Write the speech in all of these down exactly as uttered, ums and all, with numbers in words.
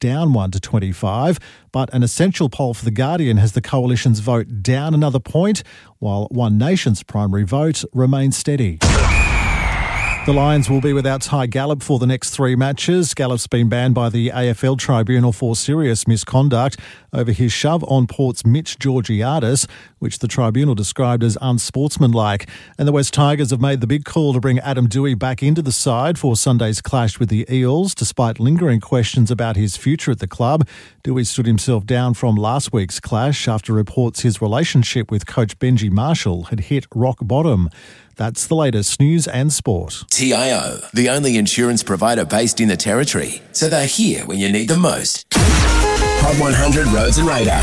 down one to twenty-five, but an essential poll for The Guardian has the Coalition's vote down another point, while One Nation's primary vote remains steady. The Lions will be without Ty Gallup for the next three matches. Gallup's been banned by the A F L Tribunal for serious misconduct over his shove on Port's Mitch Georgiadis, which the tribunal described as unsportsmanlike. And the West Tigers have made the big call to bring Adam Doueihi back into the side for Sunday's clash with the Eels, despite lingering questions about his future at the club. Doueihi stood himself down from last week's clash after reports his relationship with coach Benji Marshall had hit rock bottom. That's the latest news and sport. T I O, the only insurance provider based in the Territory, so they're here when you need them most. Hot one hundred Roads and Radar.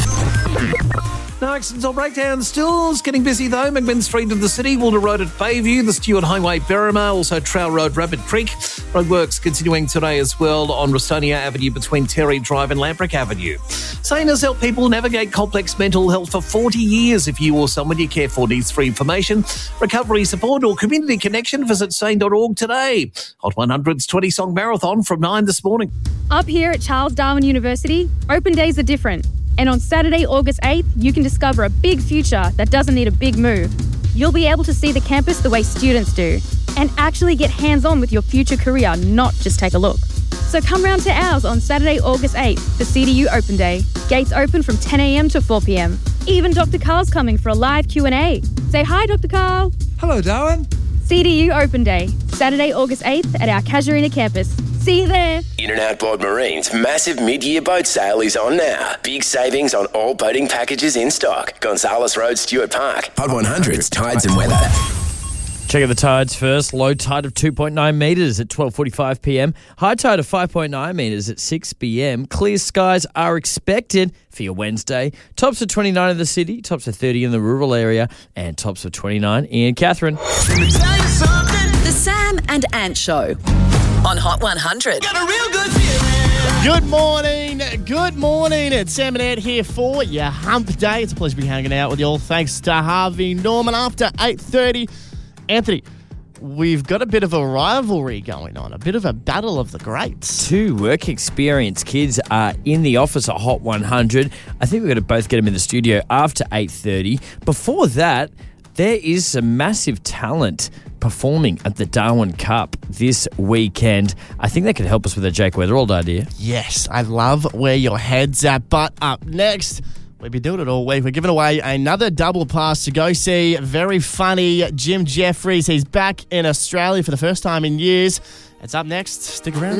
No accidents or breakdowns. Still getting busy though. McMinn Street in the city, Walter Road at Bayview, the Stewart Highway, Berrima, also Trail Road, Rabbit Creek. Roadworks continuing today as well on Rostonia Avenue between Terry Drive and Lamprick Avenue. Sane has helped people navigate complex mental health for forty years. If you or someone you care for needs free information, recovery support or community connection, visit sane dot org today. Hot one hundred's twenty-song marathon from nine this morning. Up here at Charles Darwin University, open days are different. And on Saturday, August eighth, you can discover a big future that doesn't need a big move. You'll be able to see the campus the way students do and actually get hands-on with your future career, not just take a look. So come round to ours on Saturday, August eighth, for C D U Open Day. Gates open from ten a.m. to four p.m. Even Doctor Carl's coming for a live Q and A. Say hi, Doctor Carl. Hello, Darwin. C D U Open Day, Saturday, August eighth at our Casuarina campus. See you there. In and Outboard Marine's massive mid-year boat sale is on now. Big savings on all boating packages in stock. Gonzales Road, Stewart Park. Hot one hundred's Tides and Weather. Check out the tides first. Low tide of two point nine metres at twelve forty-five p.m. High tide of five point nine metres at six p.m. Clear skies are expected for your Wednesday. Tops of twenty-nine in the city, tops of thirty in the rural area, and tops of twenty-nine in Catherine. The Sam and Ant Show on Hot one hundred. Got a real good feeling. Good morning, good morning. It's Sam and Ed here for your hump day. It's a pleasure to be hanging out with you all. Thanks to Harvey Norman. After eight thirty, Anthony, we've got a bit of a rivalry going on, a bit of a battle of the greats. Two work experience kids are in the office at Hot one hundred. I think we've got to both get them in the studio after eight thirty. Before that, there is some massive talent performing at the Darwin Cup this weekend. I think they could help us with a Jake Weatherald idea. Yes, I love where your head's at. But up next, we've been doing it all week. We're giving away another double pass to go see very funny Jim Jeffries. He's back in Australia for the first time in years. It's up next. Stick around.